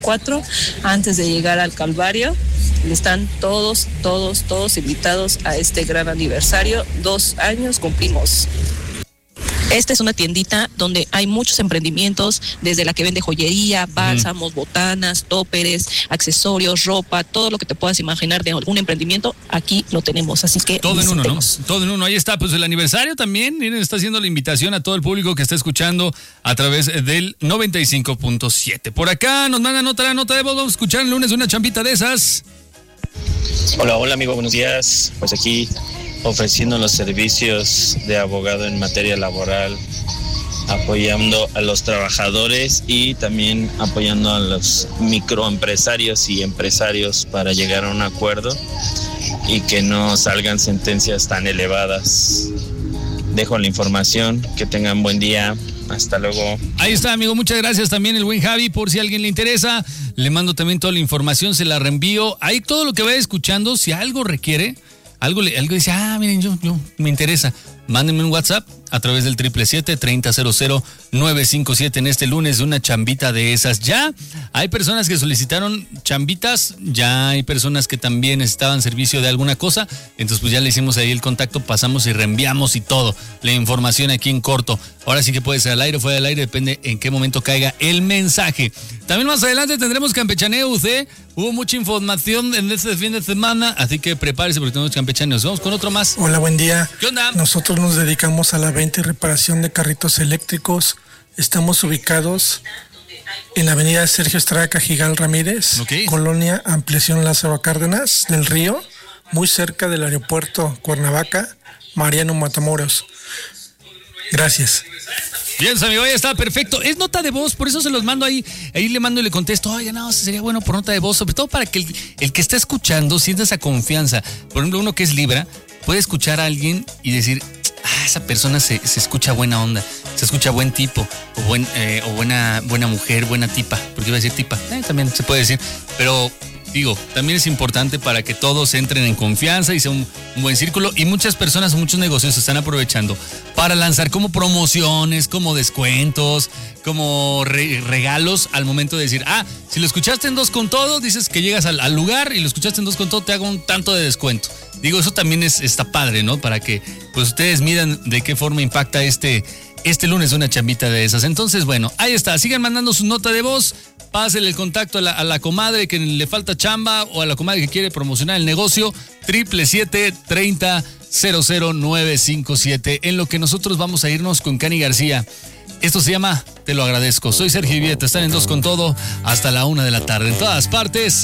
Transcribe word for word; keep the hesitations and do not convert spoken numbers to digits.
cuatro, antes de llegar al Calvario. Están todos, todos, todos invitados a este gran aniversario. Dos años cumplimos. Esta es una tiendita donde hay muchos emprendimientos, desde la que vende joyería, bálsamos, mm. botanas, tóperes, accesorios, ropa, todo lo que te puedas imaginar de algún emprendimiento, aquí lo tenemos, así que todo en uno, ¿no? Todo en uno, ahí está, pues el aniversario también, miren, está haciendo la invitación a todo el público que está escuchando a través del noventa y cinco punto siete. Por acá nos mandan otra nota de voz, vamos a escuchar el lunes una champita de esas. Hola, hola amigo, buenos días, pues aquí ofreciendo los servicios de abogado en materia laboral, apoyando a los trabajadores y también apoyando a los microempresarios y empresarios para llegar a un acuerdo y que no salgan sentencias tan elevadas. Dejo la información, que tengan buen día. Hasta luego. Ahí está, amigo, muchas gracias también el buen Javi, por si a alguien le interesa, le mando también toda la información, se la reenvío. Ahí todo lo que vaya escuchando, si algo requiere, algo, algo dice, ah, miren, yo, yo me interesa, mándenme un WhatsApp a través del triple siete, treinta cero cero, nueve cinco siete en este lunes, una chambita de esas. Ya hay personas que solicitaron chambitas, ya hay personas que también necesitaban servicio de alguna cosa, entonces pues ya le hicimos ahí el contacto, pasamos y reenviamos y todo, la información aquí en corto. Ahora sí que puede ser al aire o fuera del aire, depende en qué momento caiga el mensaje. También más adelante tendremos Campechaneo U C, hubo mucha información en este fin de semana, así que prepárese porque tenemos campechaneos. Vamos con otro más. Hola, buen día. ¿Qué onda? Nosotros nos dedicamos a la venta y reparación de carritos eléctricos. Estamos ubicados en la avenida Sergio Estrada Cajigal Ramírez, okay. Colonia Ampliación Lázaro Cárdenas del Río, muy cerca del aeropuerto Cuernavaca, Mariano Matamoros. Gracias. Bien, amigo, ya está, perfecto. Es nota de voz, por eso se los mando ahí. Ahí le mando y le contesto, oye, no, sería bueno por nota de voz, sobre todo para que el, el que está escuchando sienta esa confianza. Por ejemplo, uno que es Libra, puede escuchar a alguien y decir, ah, esa persona se, se escucha buena onda, se escucha buen tipo, o, buen, eh, o buena, buena mujer, buena tipa, porque iba a decir tipa, eh, también se puede decir, pero digo, también es importante para que todos entren en confianza y sea un, un buen círculo, y muchas personas, muchos negocios se están aprovechando para lanzar como promociones, como descuentos, como re, regalos al momento de decir, ah, si lo escuchaste en dos con todo, dices que llegas al, al lugar y lo escuchaste en dos con todo, te hago un tanto de descuento. Digo, eso también es, está padre, ¿no? Para que pues ustedes miran de qué forma impacta este, este lunes una chambita de esas. Entonces, bueno, ahí está, sigan mandando su nota de voz. Pásele el contacto a la, a la comadre que le falta chamba o a la comadre que quiere promocionar el negocio, triple siete, treinta, cero cero, nueve cinco siete. En lo que nosotros vamos a irnos con Cani García. Esto se llama Te lo agradezco. Soy Sergio Vivieta, están en Dos con Todo hasta la una de la tarde. En todas partes.